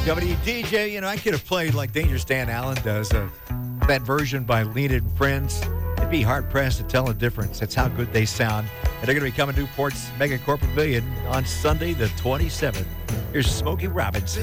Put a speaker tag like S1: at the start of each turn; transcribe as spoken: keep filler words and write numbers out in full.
S1: W D J, you know, I could have played like Dangerous Dan Allen does, uh, that version by Lean It and Friends. I'd be hard-pressed to tell the difference. That's how good they sound. And they're going to be coming to Newport's Mega Corp Pavilion on Sunday the twenty-seventh. Here's Smokey Robinson.